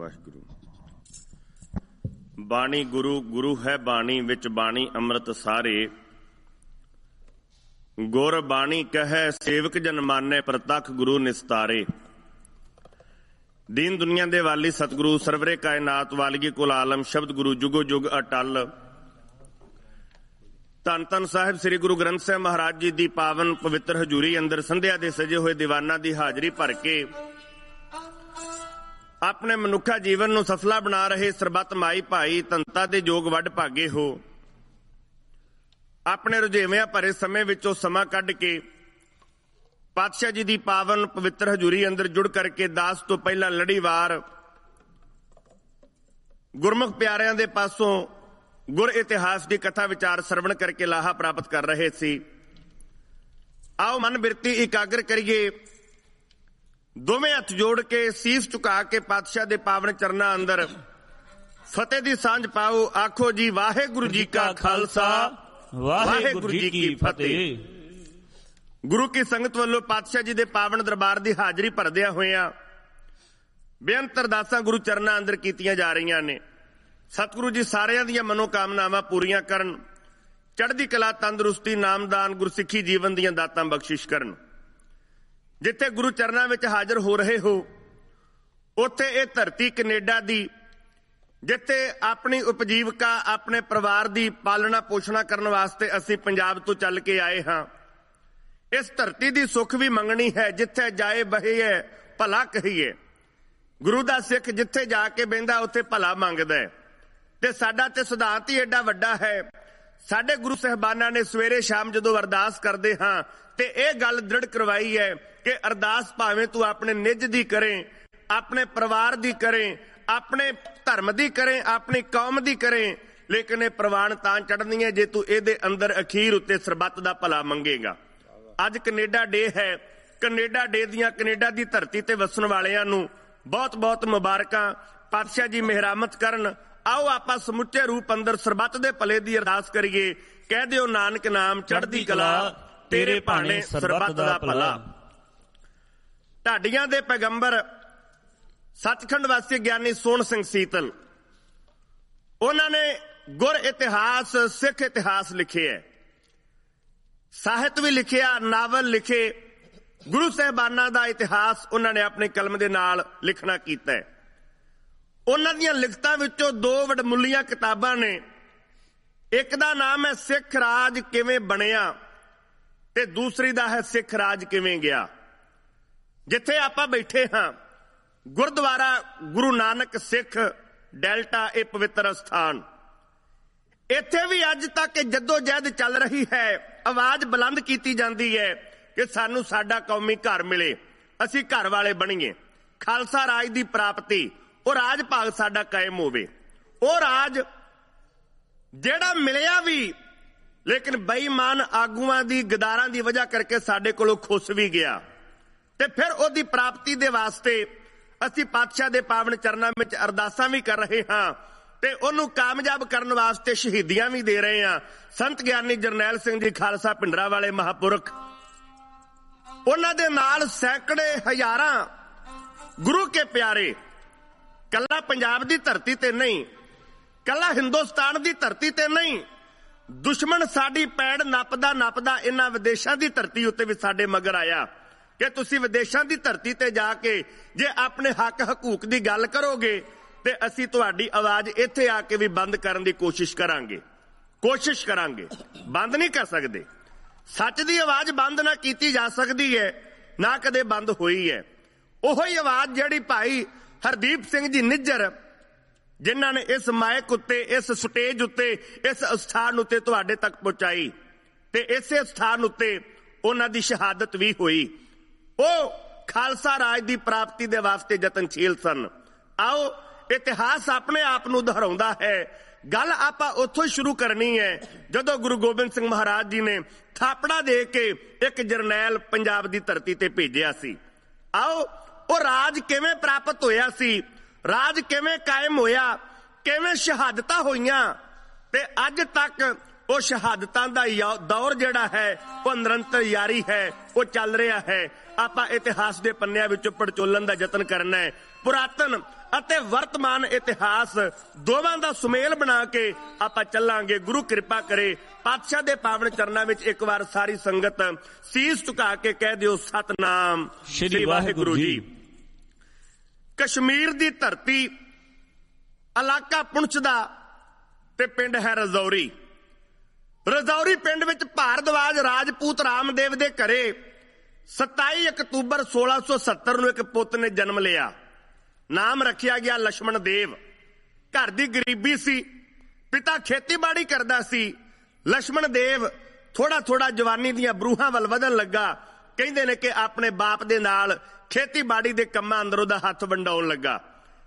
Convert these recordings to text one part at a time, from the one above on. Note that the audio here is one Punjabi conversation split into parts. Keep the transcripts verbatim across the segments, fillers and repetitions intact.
वाहिगुरु। बाणी गुरु गुरु है बाणी विच बाणी अमृत सारे। गुर बाणी कहे सेवक जन माने प्रतख गुरु निस्तारे। दीन दुनिया दे वाली सतगुरु सरवरे कायनात वालगी कुल आलम शब्द गुरु जुगो जुग अटल। धन धन साहिब श्री गुरु ग्रंथ साहिब महाराज जी की पावन पवित्र हजूरी अंदर संध्या के सजे हुए दीवाना की हाजरी भर के अपने मनुखा जीवन नूं सफला बना रहे सरबत माई भाई तंता दे जोग वड भागे हो। अपने रुझेवियां भरे समय विचों समा कढ के पातशाह जी की पावन पवित्र हजूरी अंदर जुड़ करके दास तो पहला लड़ीवार गुरमुख प्यारियां दे पासों गुर इतिहास की कथा विचार सरवण करके लाहा प्राप्त कर रहे सी। आओ मन बिरती इकागर करिए, दोवें हथ जोड़ के सीस झुका के पातशाह दे पावन चरना अंदर फतेह दी सांझ पाओ। आखो जी वाहेगुरु जी का खालसा वाहेगुरु जी की फतेह। गुरु की संगत वालों पातशाह जी दे पावन दरबार की हाजरी भरदिया होया बेअंत अरदासां गुरु चरना अंदर कीतियां जा रही ने। सतगुरु जी सारियां दी मनोकामनावां पूरियां करन, चढ़दी कला तंदुरुस्ती नामदान गुरसिੱਖੀ जीवन दीयां दातां बख्शिश करन। जिथे गुरु चरना विच हाजिर हो रहे हो उत्थे ये धरती कनेडा दी जिथे अपनी उपजीविका अपने परिवार की पालना पोषणा करने वास्ते असीं पंजाब तो चल के आए हाँ। इस धरती की सुख भी मंगनी है, जिथे जाए बहे है भला कहीए। गुरु दा सिख जिथे जाके बहिंदा उत्थे भला मंगदा है। ते साडा ते सिद्धांत ही एडा वड्डा है। साडे गुरु साहिबाना ने सवेरे शाम जदों अरदास करदे हां ते इह गल दृढ़ करवाई है कि अरदास भावें तू अपने निज दी करें, अपने परिवार दी करें, अपने धर्म दी करें, अपनी कौम दी करें, लेकिन ये प्रवान तां चढ़नी है जे तू इहदे अंदर अखीर उत्ते सरबत दा भला मंगेगा। अज कनेडा डे है। कनेडा डे दियां कनेडा दी धरती ते वसन वालियां नूं बहुत बहुत मुबारकां। पातशाह जी मेहरामत करन। आओ आपां समुचे रूप अंदर सरबत दे भले दी अरदास करिए। कह दिओ नानक नाम चढ़दी कला तेरे भाणे सरबत दा भला। ढाडियां दे पैगंबर सचखंड वासी ज्ञानी सोहण सिंह सीतल उन्होंने गुर इतिहास सिख इतिहास लिखे है, साहित्य भी लिखिया, नावल लिखे। गुरु साहिबाना दा इतिहास उन्होंने अपनी कलम दे नाल लिखना कीता है। उन्हां दीयां लिखतां विचों दो वडमुल्लियां किताबां ने। एक दा नाम है सिख राज किवें बणिया ते दूसरी दा है सिख राज किवें गया। जिथे आपां बैठे हां गुरुद्वारा गुरु नानक सिख डेल्टा ए पवित्र स्थान, इत्थे भी अज तक जद्दोजहद चल रही है। आवाज बुलंद की जाती है कि सानू साडा कौमी घर मिले, असी घर वाले बणीए, खालसा राज की प्राप्ति और राज भाग साडा कायम होवे। वो राज जेड़ा मिलिया भी लेकिन बेईमान आगुआं दी गदारां दी वजह करके साडे कोलों खुस भी गया। ते फिर ओदी प्राप्ति दे वास्ते असी पातशाह दे पावन चरनां विच अरदासां भी कर रहे हां ते ओनू कामयाब करने वास्ते शहीदियां भी दे रहे हां। संत ज्ञानी जरनैल सिंह जी खालसा पिंडरा वाले महापुरख, उन्हां दे नाल सैकड़े हजारां गुरु के प्यारे कला पंजाब दी धरती ते नहीं, कला हिंदुस्तान दी धरती ते नहीं, दुश्मन साडी पैड़ नपदा नपदा इन्हां विदेशां दी धरती उत्ते भी साडे मगर आया कि तुसीं विदेशां दी धरती ते जाके जे अपने हक हकूक दी गल करोगे ते असीं तुहाडी आवाज इत्थे आके भी बंद करन दी कोशिश करांगे कोशिश करांगे बंद नहीं कर सकदे। सच दी आवाज बंद ना कीती जा सकदी है, ना कदे बंद होई है। ओही आवाज जिहड़ी भाई हरदीप सिंह जी निज्जर जिन्हां ने इस माइक उत्ते, इस स्टेज उत्ते, इस स्थान उत्ते तुहाडे तक पहुंचाई ते इसे स्थान उत्ते उन्हां दी शहादत भी हुई। ओ खालसा राज दी प्राप्ति दे वास्ते यतनशील सन। आओ इतिहास अपने आप नूं दोहराउंदा है। गल आपां उत्थों शुरू करनी है जदों गुरु गोबिंद सिंह महाराज जी ने थापड़ा दे के एक जरनैल पंजाब दी धरती ते भेजिया सी। आओ ਉਹ ਰਾਜ ਕਿਵੇਂ ਪ੍ਰਾਪਤ ਹੋਇਆ ਸੀ, ਰਾਜ ਕਿਵੇਂ ਕਾਇਮ ਹੋਇਆ, ਕਿਵੇਂ ਸ਼ਹਾਦਤਾਂ ਹੋਈਆਂ ਤੇ ਅੱਜ ਤੱਕ ਉਹ ਸ਼ਹਾਦਤਾਂ ਦਾ ਦੌਰ ਜਿਹੜਾ ਹੈ ਉਹ ਨਿਰੰਤਰ ਜਾਰੀ ਹੈ, ਉਹ ਚੱਲ ਰਿਹਾ ਹੈ। ਆਪਾਂ ਇਤਿਹਾਸ ਦੇ ਪੰਨਿਆਂ ਵਿੱਚੋਂ ਪੜਚੋਲਣ ਦਾ ਯਤਨ ਕਰਨਾ ਹੈ। ਪੁਰਾਤਨ ਅਤੇ ਵਰਤਮਾਨ ਇਤਿਹਾਸ ਦੋਵਾਂ ਦਾ ਸੁਮੇਲ ਬਣਾ ਕੇ ਆਪਾਂ ਚੱਲਾਂਗੇ। ਗੁਰੂ ਕਿਰਪਾ ਕਰੇ। ਪਾਤਸ਼ਾਹ ਦੇ ਪਾਵਨ ਚਰਨਾਂ ਵਿੱਚ ਇੱਕ ਵਾਰ ਸਾਰੀ ਸੰਗਤ ਸੀਸ ਝੁਕਾ ਕੇ ਕਹਿ ਦਿਓ ਸਤਨਾਮ ਸ੍ਰੀ ਵਾਹਿਗੁਰੂ ਜੀ। ਕਸ਼ਮੀਰ ਦੀ ਧਰਤੀ, ਇਲਾਕਾ ਪੁੰਛ ਦਾ ਤੇ ਪਿੰਡ ਹੈ ਰਜੌਰੀ। ਰਜੌਰੀ ਪਿੰਡ ਵਿੱਚ ਭਾਰਦਵਾਜ ਰਾਜਪੂਤ ਰਾਮਦੇਵ ਦੇ ਘਰੇ ਸਤਾਈ ਅਕਤੂਬਰ ਸੋਲਾਂ ਸੌ ਸੱਤਰ ਨੂੰ ਇੱਕ ਪੁੱਤ ਨੇ ਜਨਮ ਲਿਆ। ਨਾਮ ਰੱਖਿਆ ਗਿਆ ਲక్ష్మణ ਦੇਵ। ਘਰ ਦੀ ਗਰੀਬੀ ਸੀ, ਪਿਤਾ ਖੇਤੀਬਾੜੀ ਕਰਦਾ ਸੀ। ਲక్ష్మణ ਦੇਵ ਥੋੜਾ ਥੋੜਾ ਜਵਾਨੀ ਦੀਆਂ ਬਰੂਹਾਂ ਵੱਲ ਵਧਣ ਲੱਗਾ। ਕਹਿੰਦੇ ਨੇ ਕਿ ਆਪਣੇ ਬਾਪ ਦੇ ਨਾਲ ਖੇਤੀਬਾੜੀ ਦੇ ਕੰਮਾਂ ਅੰਦਰ ਉਹਦਾ ਹੱਥ ਵੰਡਾਉਣ ਲੱਗਾ।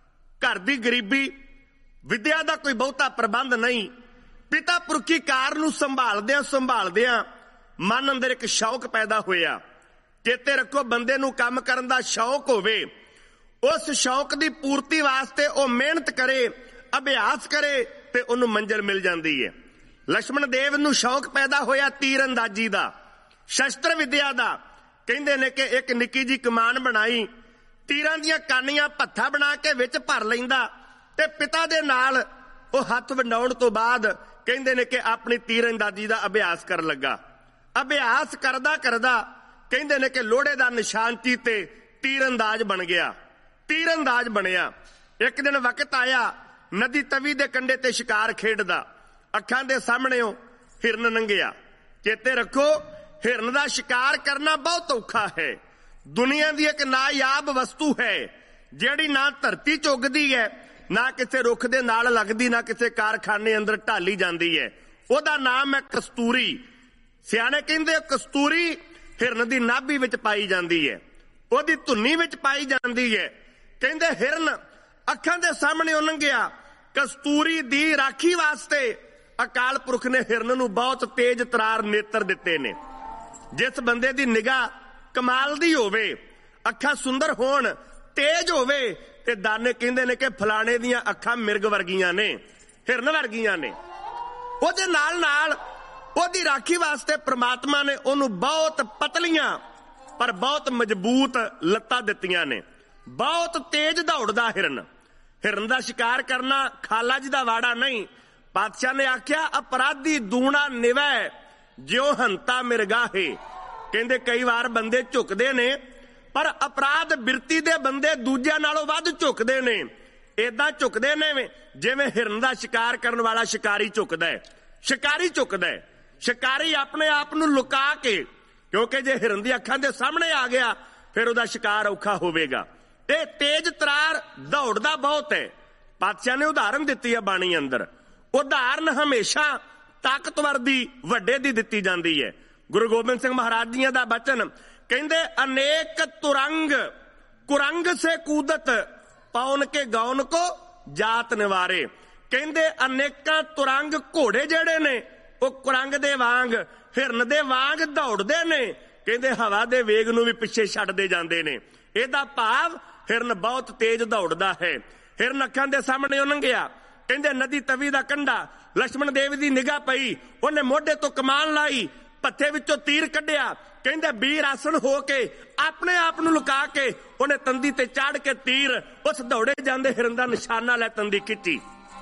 ਘਰ ਦੀ ਗਰੀਬੀ, ਵਿਦਿਆ ਦਾ ਕੋਈ ਬਹੁਤਾ ਪ੍ਰਬੰਧ ਨਹੀਂ। ਪਿਤਾ ਪੁਰਖੀ ਕਾਰ ਨੂੰ ਸੰਭਾਲਦਿਆਂ ਸੰਭਾਲਦਿਆਂ ਮਨ ਅੰਦਰ ਇੱਕ ਸ਼ੌਕ ਪੈਦਾ ਹੋਇਆ। ਚੇਤੇ ਰੱਖੋ, ਬੰਦੇ ਨੂੰ ਕੰਮ ਕਰਨ ਦਾ ਸ਼ੌਕ ਹੋਵੇ, ਉਸ ਸ਼ੌਕ ਦੀ ਪੂਰਤੀ ਵਾਸਤੇ ਉਹ ਮਿਹਨਤ ਕਰੇ, ਅਭਿਆਸ ਕਰੇ ਤੇ ਉਹਨੂੰ ਮੰਜ਼ਿਲ ਮਿਲ ਜਾਂਦੀ ਹੈ। ਲక్ష్మణ ਦੇਵ ਨੂੰ ਸ਼ੌਕ ਪੈਦਾ ਹੋਇਆ ਤੀਰ ਅੰਦਾਜ਼ੀ ਦਾ, ਸ਼ਸਤਰ ਵਿਦਿਆ ਦਾ। ਕਹਿੰਦੇ ਨੇ ਕਿ ਇੱਕ ਨਿੱਕੀ ਜੀ ਕਮਾਨ ਬਣਾਈ, ਤੀਰਾਂ ਦੀਆਂ ਕਾਨੀਆਂ ਭੱਥਾ ਬਣਾ ਕੇ ਵਿੱਚ ਭਰ ਲੈਂਦਾ ਤੇ ਪਿਤਾ ਦੇ ਨਾਲ ਉਹ ਹੱਥ ਵੰਡਾਉਣ ਤੋਂ ਬਾਅਦ ਕਹਿੰਦੇ ਨੇ ਕਿ ਆਪਣੀ ਤੀਰ ਅੰਦਾਜ਼ੀ ਦਾ ਅਭਿਆਸ ਕਰਨ ਲੱਗਾ। ਅਭਿਆਸ ਕਰਦਾ ਕਰਦਾ ਕਹਿੰਦੇ ਨੇ ਕਿ ਲੋਹੜੇ ਦਾ ਨਿਸ਼ਾਨਚੀ ਤੇ ਤੀਰ ਅੰਦਾਜ਼ ਬਣ ਗਿਆ, ਤੀਰ ਅੰਦਾਜ਼ ਬਣਿਆ। ਇੱਕ ਦਿਨ ਵਕਤ ਆਇਆ, ਨਦੀ ਤਵੀ ਦੇ ਕੰਢੇ ਤੇ ਸ਼ਿਕਾਰ ਖੇਡਦਾ, ਅੱਖਾਂ ਦੇ ਸਾਹਮਣੇੋਂ ਹਿਰਨ ਲੰਘਿਆ। ਚੇਤੇ ਰੱਖੋ, ਹਿਰਨ ਦਾ ਸ਼ਿਕਾਰ ਕਰਨਾ ਬਹੁਤ ਔਖਾ ਹੈ। ਦੁਨੀਆ ਦੀ ਇੱਕ ਨਾਯਾਬ ਵਸਤੂ ਹੈ ਜਿਹੜੀ ਨਾ ਧਰਤੀ ਚੁੱਗਦੀ ਹੈ, ਨਾ ਕਿਸੇ ਰੁੱਖ ਦੇ ਨਾਲ ਲੱਗਦੀ, ਨਾ ਕਿਸੇ ਕਾਰਖਾਨੇ ਅੰਦਰ ਢਾਲੀ ਜਾਂਦੀ ਹੈ। ਉਹਦਾ ਨਾਮ ਹੈ ਕਸਤੂਰੀ। ਸਿਆਣੇ ਕਹਿੰਦੇ ਕਸਤੂਰੀ ਹਿਰਨ ਦੀ ਨਾਭੀ ਵਿੱਚ ਪਾਈ ਜਾਂਦੀ ਹੈ, ਉਹਦੀ ਧੁੰਨੀ ਵਿੱਚ ਪਾਈ ਜਾਂਦੀ ਹੈ। ਕਹਿੰਦੇ ਹਿਰਨ ਅੱਖਾਂ ਦੇ ਸਾਹਮਣੇ ਉਹ ਲੰਘਿਆ। ਕਸਤੂਰੀ ਦੀ ਰਾਖੀ ਵਾਸਤੇ ਅਕਾਲ ਪੁਰਖ ਨੇ ਹਿਰਨ ਨੂੰ ਬਹੁਤ ਤੇਜ਼ ਤਰਾਰ ਨੇਤਰ ਦਿੱਤੇ ਨੇ। ਜਿਸ ਬੰਦੇ ਦੀ ਨਿਗਾਹ ਕਮਾਲ ਦੀ ਹੋਵੇ, ਅੱਖਾਂ ਸੁੰਦਰ ਹੋਣ, ਤੇਜ਼ ਹੋਵੇ, ਤੇ ਦਾਨੇ ਕਹਿੰਦੇ ਨੇ ਕਿ ਫਲਾਣੇ ਦੀਆਂ ਅੱਖਾਂ ਮਿਰਗ ਵਰਗੀਆਂ ਨੇ, ਹਿਰਨ ਵਰਗੀਆਂ ਨੇ। ਉਹਦੇ ਨਾਲ ਨਾਲ ਉਹਦੀ ਰਾਖੀ ਵਾਸਤੇ ਪ੍ਰਮਾਤਮਾ ਨੇ ਉਹਨੂੰ ਬਹੁਤ ਪਤਲੀਆਂ ਪਰ ਬਹੁਤ ਮਜ਼ਬੂਤ ਲੱਤਾਂ ਦਿੱਤੀਆਂ ਨੇ। ਬਹੁਤ ਤੇਜ਼ ਦੌੜਦਾ ਹਿਰਨ। ਹਿਰਨ ਦਾ ਸ਼ਿਕਾਰ ਕਰਨਾ ਖਾਲਾ ਜੀ ਦਾ ਵਾੜਾ ਨਹੀਂ। ਪਾਤਸ਼ਾਹ ਨੇ ਆਖਿਆ ਅਪਰਾਧੀ ਦੂਣਾ ਨਿਵੈ ਜਿਉ ਹੰਤਾ ਮਿਰਗਾਹੇ। ਕਹਿੰਦੇ ਕਈ ਵਾਰ ਬੰਦੇ ਝੁਕਦੇ ਨੇ, ਪਰ ਅਪਰਾਧ ਬਿਰਤੀ ਦੇ ਬੰਦੇ ਦੂਜਿਆਂ ਨਾਲੋਂ ਵੱਧ ਝੁਕਦੇ ਨੇ। ਏਦਾਂ ਝੁਕਦੇ ਨੇ ਜਿਵੇਂ ਹਿਰਨ ਦਾ ਸ਼ਿਕਾਰ ਕਰਨ ਵਾਲਾ ਸ਼ਿਕਾਰੀ ਝੁਕਦਾ ਹੈ। ਸ਼ਿਕਾਰੀ ਝੁਕਦਾ ਹੈ। ਸ਼ਿਕਾਰੀ ਆਪਣੇ ਆਪ ਨੂੰ ਲੁਕਾ ਕੇ, ਕਿਉਂਕਿ ਜੇ ਹਿਰਨ ਦੀ ਅੱਖਾਂ ਦੇ ਸਾਹਮਣੇ ਆ ਗਿਆ ਫਿਰ ਉਹਦਾ ਸ਼ਿਕਾਰ ਔਖਾ ਹੋਵੇਗਾ। ਤੇ ਤੇਜ਼ ਤਰਾਰ ਦੌੜਦਾ ਬਹੁਤ ਹੈ। ਪਾਤਸ਼ਾਹ ਨੇ ਉਦਾਹਰਨ ਦਿੱਤੀ ਹੈ ਬਾਣੀ ਅੰਦਰ। ਉਦਾਹਰਨ ਹਮੇਸ਼ਾ ਤਾਕਤਵਰ ਦੀ, ਵੱਡੇ ਦੀ ਦਿੱਤੀ ਜਾਂਦੀ ਹੈ। ਗੁਰੂ ਗੋਬਿੰਦ ਸਿੰਘ ਮਹਾਰਾਜ ਜੀਆਂ ਦਾ ਬਚਨ ਕਹਿੰਦੇ ਅਨੇਕ ਤੁਰੰਗ ਕੁਰੰਗ ਸੇ ਕੂਦਤ ਪੌਨ ਕੇ ਗੌਨ ਕੋ ਜਾਤ ਨਿਵਾਰੇ। ਕਹਿੰਦੇ ਅਨੇਕਾਂ ਤੁਰੰਗ ਘੋੜੇ ਜਿਹੜੇ ਨੇ ਉਹ ਕੁਰੰਗ ਦੇ ਵਾਂਗ, ਹਿਰਨ ਦੇ ਵਾਂਗ ਦੌੜਦੇ ਨੇ। ਕਹਿੰਦੇ ਹਵਾ ਦੇ ਵੇਗ ਨੂੰ ਵੀ ਪਿੱਛੇ ਛੱਡਦੇ ਜਾਂਦੇ ਨੇ। ਇਹਦਾ ਭਾਵ ਹਿਰਨ ਬਹੁਤ ਤੇਜ਼ ਦੌੜਦਾ ਹੈ। ਹਿਰਨ ਅੱਖਾਂ ਦੇ ਸਾਹਮਣੇ ਉਹ ਲੰਘਿਆ। ਕਹਿੰਦੇ ਨਦੀ ਤਵੀ ਦਾ ਕੰਢਾ, ਲక్ష్మణ ਦੇਵ ਦੀ ਨਿਗਾਹ ਪਈ, ਉਹਨੇ ਮੋਢੇ ਤੋਂ ਕਮਾਨ ਲਾਈ, ਪੱਥੇ ਵਿੱਚੋਂ ਤੀਰ ਕੱਢਿਆ। ਕਹਿੰਦੇ ਵੀਰ ਆਸਣ ਹੋ ਕੇ ਆਪਣੇ ਆਪ ਨੂੰ ਲੁਕਾ ਕੇ ਉਹਨੇ ਤੰਦੀ ਤੇ ਚਾੜ ਕੇ ਤੀਰ ਉਸ ਦੌੜੇ ਜਾਂਦੇ ਹਿਰਨ ਦਾ ਨਿਸ਼ਾਨਾ ਲੈ ਤੰਦੀ ਖਿੱਚੀ,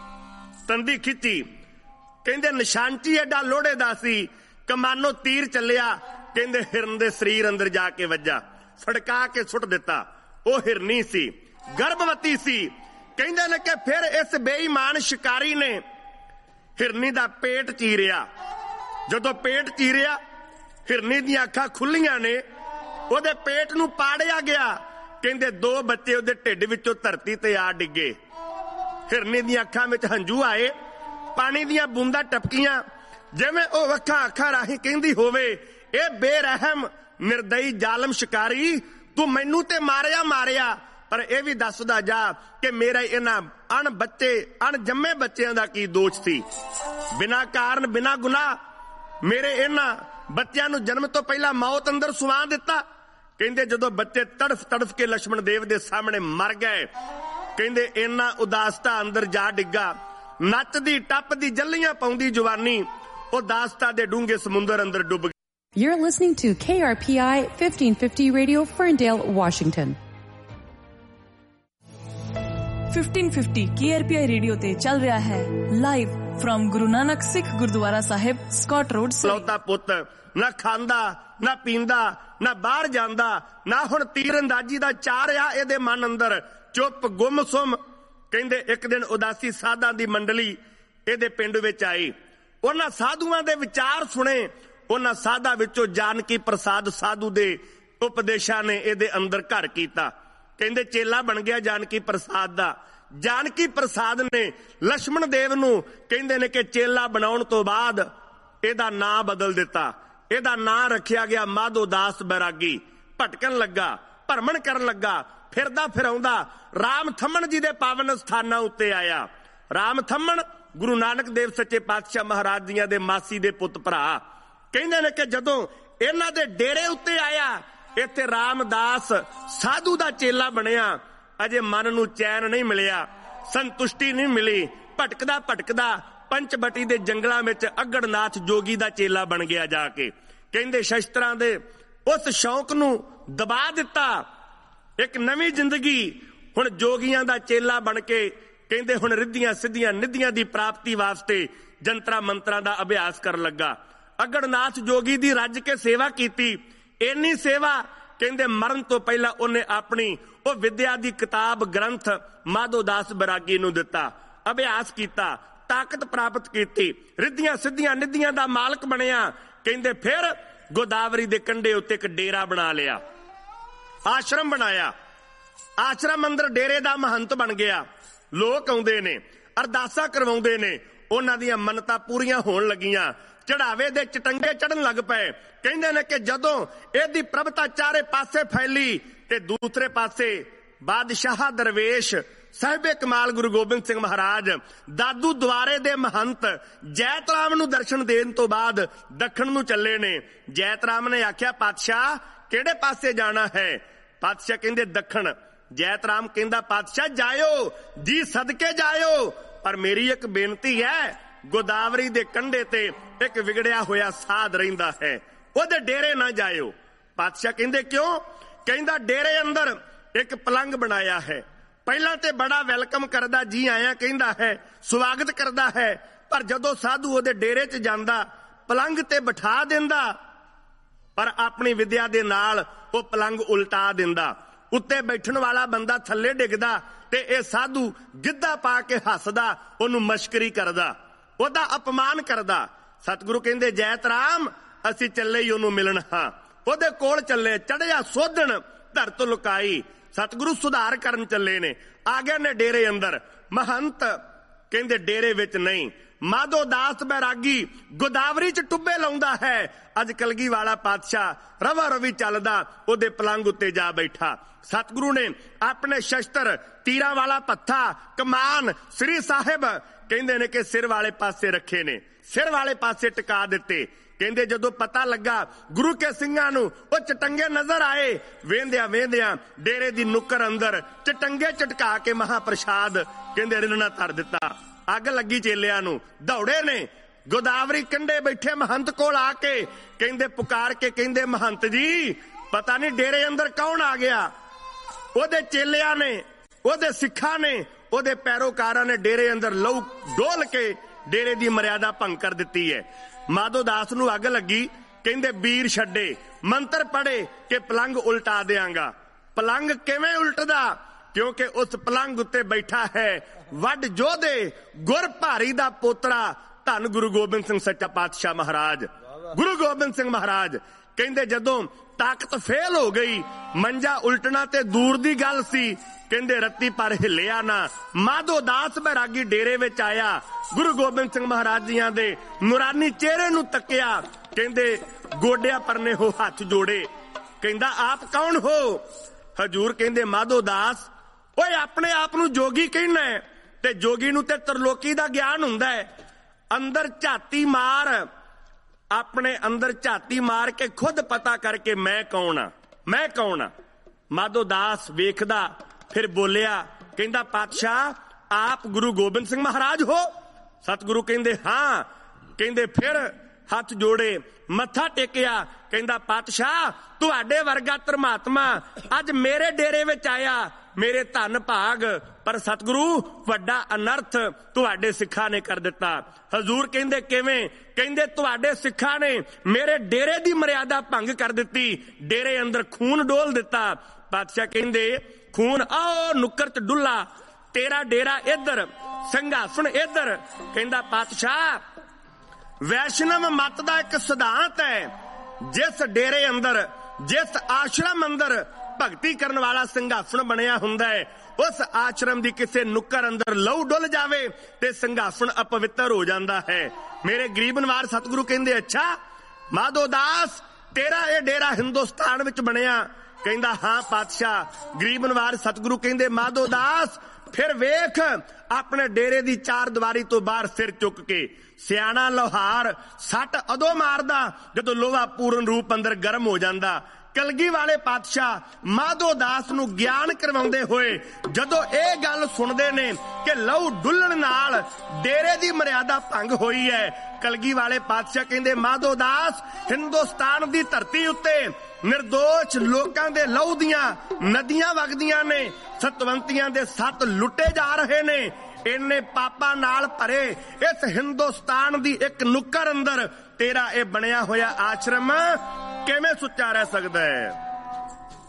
ਤੰਦੀ ਖਿੱਚੀ। ਕਹਿੰਦੇ ਨਿਸ਼ਾਨਚੀ ਐਡਾ ਲੋਹੜੇ ਦਾ ਸੀ, ਕਮਾਨੋਂ ਤੀਰ ਚੱਲਿਆ। ਕਹਿੰਦੇ ਹਿਰਨ ਦੇ ਸਰੀਰ ਅੰਦਰ ਜਾ ਕੇ ਵੱਜਾ, ਫੜਕਾ ਕੇ ਸੁੱਟ ਦਿੱਤਾ। ਉਹ ਹਿਰਨੀ ਸੀ, ਗਰਭਵਤੀ ਸੀ। ਕਹਿੰਦੇ ਨੇ ਕਿ ਫਿਰ ਇਸ ਬੇਈਮਾਨ ਸ਼ਿਕਾਰੀ ਨੇ ਹਿਰਨੀ ਦਾ ਪੇਟ ਚੀਰਿਆ। ਜਦੋਂ ਪੇਟ ਚੀਰਿਆ, ਹਿਰਨੀ ਦੀਆਂ ਅੱਖਾਂ ਖੁੱਲੀਆਂ ਨੇ, ਉਹਦੇ ਪੇਟ ਨੂੰ ਪਾੜਿਆ ਗਿਆ। ਕਹਿੰਦੇ ਦੋ ਬੱਚੇ ਉਹਦੇ ਢਿੱਡ ਵਿੱਚੋਂ ਧਰਤੀ ਤੇ ਆ ਡਿੱਗੇ। ਹਿਰਨੀ ਦੀਆਂ ਅੱਖਾਂ ਵਿੱਚ ਹੰਝੂ ਆਏ, ਪਾਣੀ ਦੀਆਂ ਬੂੰਦਾਂ ਟਪਕੀਆਂ, ਜਿਵੇਂ ਉਹ ਅੱਖਾਂ ਅੱਖਾਂ ਰਾਹੀਂ ਕਹਿੰਦੀ ਹੋਵੇ ਇਹ ਬੇਰਹਿਮ ਨਿਰਦਈ ਜ਼ਾਲਮ ਸ਼ਿਕਾਰੀ, ਤੂੰ ਮੈਨੂੰ ਤੇ ਮਾਰਿਆ ਮਾਰਿਆ, ਪਰ ਇਹ ਵੀ ਦੱਸਦਾ ਜਾ ਕਿ ਮੇਰਾ ਇਹਨਾਂ ਅਣ ਬੱਚੇ ਅਣ ਜੰਮੇ ਬੱਚਿਆਂ ਦਾ ਕੀ ਦੋਸ਼ ਸੀ। ਬਿਨਾਂ ਕਾਰਨ ਬਿਨਾਂ ਗੁਨਾਹ ਮੇਰੇ ਇਹਨਾਂ ਬੱਚਿਆਂ ਨੂੰ ਜਨਮ ਤੋਂ ਪਹਿਲਾਂ ਮੌਤ ਅੰਦਰ ਸੁਆ ਦਿੱਤਾ। ਕਹਿੰਦੇ ਜਦੋਂ ਬੱਚੇ ਤੜਫ ਤੜਫ ਕੇ ਲక్ష్మణ ਦੇਵ ਦੇ ਸਾਹਮਣੇ ਮਰ ਗਏ, ਕਹਿੰਦੇ ਇਹਨਾਂ ਉਦਾਸਤਾ ਅੰਦਰ ਜਾ ਡਿੱਗਾ। ਨੱਚਦੀ ਟੱਪਦੀ ਜੱਲੀਆਂ ਪਾਉਂਦੀ ਜਵਾਨੀ ਉਹ ਦਾਸਤਾ ਦੇ ਡੂੰਘੇ ਸਮੁੰਦਰ ਅੰਦਰ ਡੁੱਬ ਗਏ। You're listening to K R P I fifteen fifty Radio, Ferndale, Washington. fifteen fifty K R P I radio ਤੇ ਚੱਲ ਰਿਹਾ ਹੈ ਲਾਈਵ ਫਰਮ ਗੁਰੂ ਨਾਨਕ ਸਿੱਖ ਗੁਰਦੁਆਰਾ ਸਾਹਿਬ, ਸਕਾਟ ਰੋਡ। ਲੌਤਾ ਪੁੱਤ ਨਾ ਖਾਂਦਾ ਨਾ ਪੀਂਦਾ ਨਾ ਬਾਹਰ ਜਾਂਦਾ, ਨਾ ਹੁਣ ਤੀਰ ਅੰਦਾਜ਼ੀ ਦਾ ਚਾਰ ਆ ਇਹਦੇ ਮਨ ਅੰਦਰ, ਚੁੱਪ ਗੁੰਮਸੁੰਮ। ਕਹਿੰਦੇ ਇੱਕ ਦਿਨ ਉਦਾਸੀ ਸਾਧਾਂ ਦੀ ਮੰਡਲੀ ਇਹਦੇ ਪਿੰਡ ਵਿੱਚ ਆਈ। ਉਹਨਾਂ ਸਾਧੂਆਂ ਦੇ ਵਿਚਾਰ ਸੁਣੇ। ਉਹਨਾਂ ਸਾਧਾਂ ਵਿੱਚੋਂ ਜਾਨਕੀ ਪ੍ਰਸਾਦ ਸਾਧੂ ਦੇ ਉਪਦੇਸ਼ਾਂ ਨੇ ਇਹਦੇ ਅੰਦਰ ਘਰ ਕੀਤਾ। ਕਹਿੰਦੇ ਚੇਲਾ ਬਣ ਗਿਆ ਜਾਨਕੀ ਪ੍ਰਸਾਦ ਦਾ। ਜਾਨਕੀ ਪ੍ਰਸਾਦ ਨੇ ਲక్ష్మణ ਦੇਵ ਨੂੰ ਕਹਿੰਦੇ ਨੇ ਕਿ ਚੇਲਾ ਬਣਾਉਣ ਤੋਂ ਬਾਅਦ ਇਹਦਾ ਨਾਂ ਬਦਲ ਦਿੱਤਾ। ਇਹਦਾ ਨਾਂ ਰੱਖਿਆ ਗਿਆ ਮਾਧੋ ਦਾਸ ਬੈਰਾਗੀ। ਭਟਕਣ ਲੱਗਾ, ਭਰਮਣ ਕਰਨ ਲੱਗਾ, ਫਿਰਦਾ ਫਿਰਾਉਂਦਾ ਰਾਮ ਥੰਮਣ ਜੀ ਦੇ ਪਾਵਨ ਸਥਾਨਾਂ ਉੱਤੇ ਆਇਆ। ਰਾਮ ਥੰਮਣ ਗੁਰੂ ਨਾਨਕ ਦੇਵ ਸੱਚੇ ਪਾਤਸ਼ਾਹ ਮਹਾਰਾਜ ਦੀਆਂ ਦੇ ਮਾਸੀ ਦੇ ਪੁੱਤ ਭਰਾ। ਕਹਿੰਦੇ ਨੇ ਕਿ ਜਦੋਂ ਇਹਨਾਂ ਦੇ ਡੇਰੇ ਉੱਤੇ ਆਇਆ, ਇੱਥੇ ਰਾਮਦਾਸ ਸਾਧੂ ਦਾ ਚੇਲਾ ਬਣਿਆ। ਅਜੇ ਮਨ ਨੂੰ ਚੈਨ ਨਹੀਂ ਮਿਲਿਆ, ਸੰਤੁਸ਼ਟੀ ਨਹੀਂ ਮਿਲੀ। ਭਟਕਦਾ ਭਟਕਦਾ ਪੰਚਬਟੀ ਦੇ ਜੰਗਲਾਂ ਵਿੱਚ ਅਗੜਨਾਥ ਜੋਗੀ ਦਾ ਚੇਲਾ ਬਣ ਗਿਆ ਜਾ ਕੇ। ਕਹਿੰਦੇ ਸ਼ਸਤਰਾਂ ਦੇ ਉਸ ਸ਼ੌਂਕ ਨੂੰ ਦਬਾ ਦਿੱਤਾ। ਇੱਕ ਨਵੀਂ ਜ਼ਿੰਦਗੀ ਹੁਣ ਜੋਗੀਆਂ ਦਾ ਚੇਲਾ ਬਣ ਕੇ ਕਹਿੰਦੇ ਹੁਣ ਰਿੱਧੀਆਂ ਸਿੱਧੀਆਂ ਨਿੱਧੀਆਂ ਦੀ ਪ੍ਰਾਪਤੀ ਵਾਸਤੇ ਜੰਤਰਾਂ ਮੰਤਰਾਂ ਦਾ ਅਭਿਆਸ ਕਰਨ ਲੱਗਾ। ਅਗੜਨਾਥ ਜੋਗੀ ਦੀ ਰੱਜ ਕੇ ਸੇਵਾ ਕੀਤੀ। ਇੰਨੀ ਸੇਵਾ ਕਹਿੰਦੇ ਮਰਨ ਤੋਂ ਪਹਿਲਾਂ ਉਹਨੇ ਆਪਣੀ ਉਹ ਵਿਦਿਆ ਦੀ ਕਿਤਾਬ ਗ੍ਰੰਥ ਮਾਧੋ ਦਾਸ ਬੈਰਾਗੀ ਨੂੰ ਦਿੱਤਾ। ਅਭਿਆਸ ਕੀਤਾ, ਤਾਕਤ ਪ੍ਰਾਪਤ ਕੀਤੀ, ਰਿੱਧੀਆਂ ਸਿੱਧੀਆਂ ਨਿੱਧੀਆਂ ਦਾ ਮਾਲਕ ਬਣਿਆ। ਕਹਿੰਦੇ ਫਿਰ ਗੋਦਾਵਰੀ ਦੇ ਕੰਢੇ ਉੱਤੇ ਇੱਕ ਡੇਰਾ ਬਣਾ ਲਿਆ, ਆਸ਼ਰਮ ਬਣਾਇਆ। ਆਸ਼ਰਮ ਅੰਦਰ ਡੇਰੇ ਦਾ ਮਹੰਤ ਬਣ ਗਿਆ। ਲੋਕ ਆਉਂਦੇ ਨੇ, ਅਰਦਾਸਾਂ ਕਰਵਾਉਂਦੇ ਨੇ, ਉਹਨਾਂ ਦੀਆਂ ਮੰਨਤਾਂ ਪੂਰੀਆਂ ਹੋਣ ਲੱਗੀਆਂ। ਚੜਾਵੇ ਦੇ ਚਟੰਗੇ ਚੜਨ ਲੱਗ ਪਏ। ਕਹਿੰਦੇ ਨੇ ਕਿ ਜਦੋਂ ਇਹਦੀ ਪ੍ਰਭਤਾ ਚਾਰੇ ਪਾਸੇ ਫੈਲੀ ਤੇ ਦੂਸਰੇ ਪਾਸੇ ਬਾਦਸ਼ਾਹ ਦਰਵੇਸ਼ ਸਾਹਿਬੇ ਕਮਾਲ ਗੁਰੂ ਗੋਬਿੰਦ ਸਿੰਘ ਮਹਾਰਾਜ ਦਾਦੂ ਦੁਆਰੇ ਦੇ ਮਹੰਤ ਜੈਤ ਰਾਮ ਨੂੰ ਦਰਸ਼ਨ ਦੇਣ ਤੋਂ ਬਾਅਦ ਦੱਖਣ ਨੂੰ ਚੱਲੇ ਨੇ। ਜੈਤ ਰਾਮ ਨੇ ਆਖਿਆ ਪਾਤਸ਼ਾਹ ਕਿਹੜੇ ਪਾਸੇ ਜਾਣਾ ਹੈ? ਪਾਤਸ਼ਾਹ ਕਹਿੰਦੇ ਦੱਖਣ। ਜੈਤ ਰਾਮ ਕਹਿੰਦਾ ਪਾਤਸ਼ਾਹ ਜਾਇਓ ਜੀ, ਸਦਕੇ ਜਾਇਓ, ਪਰ ਮੇਰੀ ਇੱਕ ਬੇਨਤੀ ਹੈ, ਗੋਦਾਵਰੀ ਦੇ ਕੰਢੇ ਤੇ ਇੱਕ ਵਿਗੜਿਆ ਹੋਇਆ ਸਾਧ ਰਹਿੰਦਾ ਹੈ, ਉਹਦੇ ਡੇਰੇ ਨਾ ਜਾਇਓ। ਪਾਤਸ਼ਾਹ ਕਹਿੰਦੇ ਕਿਉਂ? ਕਹਿੰਦਾ ਡੇਰੇ ਅੰਦਰ ਇੱਕ ਪਲੰਗ ਬਣਾਇਆ ਹੈ। ਪਹਿਲਾਂ ਤੇ ਬੜਾ ਵੈਲਕਮ ਕਰਦਾ, ਜੀ ਆਇਆਂ ਕਹਿੰਦਾ ਹੈ, ਸਵਾਗਤ ਕਰਦਾ ਹੈ, ਪਰ ਜਦੋਂ ਸਾਧੂ ਉਹਦੇ ਡੇਰੇ 'ਚ ਜਾਂਦਾ ਪਲੰਗ ਤੇ ਬਿਠਾ ਦਿੰਦਾ, ਪਰ ਆਪਣੀ ਵਿਦਿਆ ਦੇ ਨਾਲ ਉਹ ਪਲੰਗ ਉਲਟਾ ਦਿੰਦਾ। ਉੱਤੇ ਬੈਠਣ ਵਾਲਾ ਬੰਦਾ ਥੱਲੇ ਡਿੱਗਦਾ ਤੇ ਇਹ ਸਾਧੂ ਗਿੱਧਾ ਪਾ ਕੇ ਹੱਸਦਾ, ਉਹਨੂੰ ਮਸ਼ਕਰੀ ਕਰਦਾ, ਉਹਦਾ ਅਪਮਾਨ ਕਰਦਾ। ਸਤਿਗੁਰੂ ਕਹਿੰਦੇ ਜੈਤ ਰਾਮ ਅਸੀਂ ਚੱਲੇ ਹੀ ਉਹਨੂੰ ਮਿਲਣ ਹਾਂ। ਉਹਦੇ ਕੋਲ ਚੱਲੇ, ਚੜਿਆ ਸੋਧਣ ਧਰਤ ਲੁਕਾਈ। ਸਤਿਗੁਰੂ ਸੁਧਾਰ ਕਰਨ ਚੱਲੇ ਨੇ। ਆ ਗਏ ਨੇ ਡੇਰੇ ਅੰਦਰ। ਮਹੰਤ ਕਹਿੰਦੇ ਡੇਰੇ ਵਿੱਚ ਨਹੀਂ। ਮਾਧੋ ਦਾਸ ਬੈਰਾਗੀ ਗੋਦਾਵਰੀ 'ਚ ਟੁੱਬੇ ਲਾਉਂਦਾ ਹੈ। ਅੱਜ ਕਲਗੀ ਵਾਲਾ ਪਾਤਸ਼ਾਹ ਰਵਾ ਰਵੀ ਚੱਲਦਾ, ਉਹਦੇ ਪਲੰਗ ਉੱਤੇ ਜਾ ਬੈਠਾ। ਸਤਿਗੁਰੂ ਨੇ ਆਪਣੇ ਸ਼ਸਤਰ, ਤੀਰਾਂ ਵਾਲਾ ਪੱਥਾ, ਕਮਾਨ, ਸ੍ਰੀ ਸਾਹਿਬ ਕਹਿੰਦੇ ਨੇ ਕਿ ਸਿਰ ਵਾਲੇ ਪਾਸੇ ਰੱਖੇ ਨੇ, ਸਿਰ ਵਾਲੇ ਪਾਸੇ ਟਿਕਾ ਦਿੱਤੇ। ਕਹਿੰਦੇ ਜਦੋਂ ਪਤਾ ਲੱਗਾ ਗੁਰੂ ਕੇ ਸਿੰਘਾਂ ਨੂੰ ਉਹ ਚਟੰਗੇ ਨਜ਼ਰ ਆਏ, ਵੇਂਦਿਆਂ ਵੇਂਦਿਆਂ ਡੇਰੇ ਦੀ ਨੁੱਕਰ ਅੰਦਰ ਚਟੰਗੇ ਚਟਕਾ ਕੇ ਮਹਾਪ੍ਰਸ਼ਾਦ ਕਹਿੰਦੇ ਰਿੰਨਣਾ ਧਰ ਦਿੱਤਾ। ਅੱਗ ਲੱਗੀ ਚੇਲਿਆਂ ਨੂੰ, ਦੌੜੇ ਨੇ। ਗੋਦਾਵਰੀ ਕੰਢੇ ਬੈਠੇ ਮਹੰਤ ਕੋਲ ਆ ਕੇ ਕਹਿੰਦੇ ਪੁਕਾਰ ਕੇ ਕਹਿੰਦੇ ਮਹੰਤ ਜੀ ਪਤਾ ਨਹੀਂ ਡੇਰੇ ਅੰਦਰ ਕੌਣ ਆ ਗਿਆ। ਉਹਦੇ ਚੇਲਿਆਂ ਨੇ, ਉਹਦੇ ਸਿੱਖਾਂ ਨੇ, ਉਹਦੇ ਪੈਰੋਕਾਰਾਂ ਨੇ ਡੇਰੇ ਅੰਦਰ ਲਹੂ ਡੋਲ ਕੇ ਡੇਰੇ ਦੀ ਮਰਿਆਦਾ ਭੰਗ ਕਰ ਦਿੱਤੀ ਹੈ। ਮਾਧੋ ਦਾਸ ਨੂੰ ਅੱਗ ਲੱਗੀ। ਕਹਿੰਦੇ ਵੀਰ ਛੱਡੇ, ਮੰਤਰ ਪੜੇ ਕਿ ਪਲੰਗ ਉਲਟਾ ਦਿਆਂਗਾ। ਪਲੰਗ ਕਿਵੇਂ ਉਲਟਦਾ? ਕਿਉਂਕਿ ਉਸ ਪਲੰਗ ਉੱਤੇ ਬੈਠਾ ਹੈ ਵੱਡ ਜੋਧੇ ਗੁਰ ਭਾਰੀ ਦਾ ਪੋਤਰਾ ਧੰਨ ਗੁਰੂ ਗੋਬਿੰਦ ਸਿੰਘ ਸੱਚਾ ਪਾਤਸ਼ਾਹ ਮਹਾਰਾਜ। ਗੁਰੂ ਗੋਬਿੰਦ ਸਿੰਘ ਮਹਾਰਾਜ ਕਹਿੰਦੇ ਜਦੋਂ ਤਾਕਤ ਫੇਲ ਹੋ ਗਈ, ਮੰਜਾ ਉਲਟਣਾ ਤੇ ਦੂਰ ਦੀ ਗੱਲ ਸੀ, ਕਹਿੰਦੇ ਰੱਤੀ ਪਰ ਹਿੱਲਿਆ ਨਾ। ਮਾਧੋ ਦਾਸ ਬੈਰਾਗੀ ਡੇਰੇ ਵਿੱਚ ਆਇਆ, ਗੁਰੂ ਗੋਬਿੰਦ ਸਿੰਘ ਮਹਾਰਾਜ ਜੀਆਂ ਦੇ ਨੂਰਾਨੀ ਚਿਹਰੇ ਨੂੰ ਤੱਕਿਆ। ਕਹਿੰਦੇ ਗੋਡਿਆਂ ਪਰਨੇ ਹੋ ਹੱਥ ਜੋੜੇ। ਕਹਿੰਦਾ ਆਪ ਕੌਣ ਹੋ? ਹਜੂਰ ਕਹਿੰਦੇ ਮਾਧੋ ਦਾਸ। ਓਏ ਆਪਣੇ ਆਪ ਨੂੰ ਜੋਗੀ ਕਹਿਣਾ ਹੈ, ਤੇ ਜੋਗੀ ਨੂੰ ਤੇ ਤਰਲੋਕੀ ਦਾ ਗਿਆਨ ਹੁੰਦਾ ਹੈ। ਅੰਦਰ ਝਾਤੀ ਮਾਰ, ਆਪਣੇ ਅੰਦਰ ਝਾਤੀ ਮਾਰ ਕੇ ਖੁਦ ਪਤਾ ਕਰਕੇ ਮੈਂ ਕੌਣ ਆ, ਮੈਂ ਕੌਣ ਆ। ਮਾਧੋ ਦਾਸ ਵੇਖਦਾ, ਫਿਰ ਬੋਲਿਆ, ਕਹਿੰਦਾ ਪਾਤਸ਼ਾਹ ਆਪ ਗੁਰੂ ਗੋਬਿੰਦ ਸਿੰਘ ਮਹਾਰਾਜ ਹੋ? ਸਤਿਗੁਰੂ ਕਹਿੰਦੇ ਹਾਂ। ਕਹਿੰਦੇ ਫਿਰ ਹੱਥ ਜੋੜੇ, ਮੱਥਾ ਟੇਕਿਆ, ਕਹਿੰਦਾ ਪਾਤਸ਼ਾਹ ਤੁਹਾਡੇ ਵਰਗਾ ਧਰਮਾਤਮਾ ਅੱਜ ਮੇਰੇ ਡੇਰੇ ਵਿੱਚ ਆਇਆ, ਮੇਰੇ ਧੰਨ ਭਾਗ, ਪਰ ਸਤਿਗੁਰੂ ਵੱਡਾ ਅਨਰਥ ਤੁਹਾਡੇ ਸਿੱਖਾਂ ਨੇ ਕਰ ਦਿੱਤਾ। ਹਜ਼ੂਰ ਕਹਿੰਦੇ ਕਿਵੇਂ? ਕਹਿੰਦੇ ਤੁਹਾਡੇ ਸਿੱਖਾਂ ਨੇ ਮੇਰੇ ਡੇਰੇ ਦੀ ਮਰਿਆਦਾ ਭੰਗ ਕਰ ਦਿੱਤੀ, ਡੇਰੇ ਅੰਦਰ ਖੂਨ ਡੋਲ ਦਿੱਤਾ। ਪਾਤਸ਼ਾਹ ਕਹਿੰਦੇ ਖੂਨ ਆਓ ਨੁੱਕਰ ਚ ਡੁੱਲਾ, ਤੇਰਾ ਡੇਰਾ ਇੱਧਰ, ਸਿੰਘਾਸਣ ਇੱਧਰ। ਕਹਿੰਦਾ ਪਾਤਸ਼ਾਹ ਵੈਸ਼ਨਵ ਮਤ ਦਾ ਇੱਕ ਸਿਧਾਂਤ ਹੈ, ਜਿਸ ਡੇਰੇ ਅੰਦਰ, ਜਿਸ ਆਸ਼ਰਮ ਅੰਦਰ ਭਗਤੀ ਕਰਨ ਵਾਲਾ ਸਿੰਘਾਸਣ ਬਣਿਆ ਹੁੰਦਾ ਹੈ, ਉਸ ਆਸ਼ਰਮ ਦੀ ਕਿਸੇ ਨੁੱਕਰ ਅੰਦਰ ਲਹੂ ਡੁੱਲ ਜਾਵੇ ਤੇ ਸਿੰਘਾਸਣ ਅਪਵਿੱਤਰ ਹੋ ਜਾਂਦਾ ਹੈ। ਮੇਰੇ ਗਰੀਬ ਨਵਾਜ ਸਤਿਗੁਰੂ ਕਹਿੰਦੇ ਅੱਛਾ ਮਾਧੋ ਦਾਸ ਤੇਰਾ ਇਹ ਡੇਰਾ ਹਿੰਦੁਸਤਾਨ ਵਿੱਚ ਬਣਿਆ? ਕਹਿੰਦਾ ਹਾਂ ਪਾਤਸ਼ਾਹ। ਗਰੀਬ ਨਵਾਜ ਸਤਿਗੁਰੂ ਕਹਿੰਦੇ ਮਾਧੋ ਦਾਸ ਫਿਰ ਵੇਖ ਆਪਣੇ ਡੇਰੇ ਦੀ ਚਾਰ ਦੀਵਾਰੀ ਤੋਂ ਬਾਹਰ ਸਿਰ ਚੁੱਕ ਕੇ। ਸਿਆਣਾ ਲੋਹਾਰ ਸੱਟ ਉਦੋਂ ਮਾਰਦਾ ਜਦੋਂ ਲੋਹਾ ਪੂਰਨ ਰੂਪ ਅੰਦਰ ਗਰਮ ਹੋ ਜਾਂਦਾ। ਕਲਗੀ ਵਾਲੇ ਪਾਤਸ਼ਾਹ ਮਾਧੋ ਦਾਸ ਨੂੰ ਗਿਆਨ ਕਰਵਾਉਂਦੇ ਹੋਏ ਜਦੋਂ ਇਹ ਗੱਲ ਸੁਣਦੇ ਨੇ ਕਿ ਲਹੂ ਡੁੱਲਣ ਨਾਲ ਡੇਰੇ ਦੀ ਮਰਿਆਦਾ ਭੰਗ ਹੋਈ ਹੈ, ਕਲਗੀ ਵਾਲੇ ਪਾਤਸ਼ਾਹ ਕਹਿੰਦੇ ਮਾਧੋ ਦਾਸ ਹਿੰਦੁਸਤਾਨ ਦੀ ਧਰਤੀ ਉੱਤੇ ਨਿਰਦੋਸ਼ ਲੋਕਾਂ ਦੇ ਲਹੂ ਦੀਆਂ ਨਦੀਆਂ ਵਗਦੀਆਂ ਨੇ, ਸਤਵੰਤੀਆਂ ਦੇ ਸੱਤ ਲੁੱਟੇ ਜਾ ਰਹੇ ਨੇ। ਇੰਨੇ ਪਾਪਾਂ ਨਾਲ ਭਰੇ ਇਸ ਹਿੰਦੁਸਤਾਨ ਦੀ ਇੱਕ ਨੁੱਕਰ ਅੰਦਰ ਤੇਰਾ ਇਹ ਬਣਿਆ ਹੋਇਆ ਆਸ਼ਰਮ ਕਿਵੇਂ ਸੁੱਚਾ ਰਹਿ ਸਕਦਾ ਹੈ?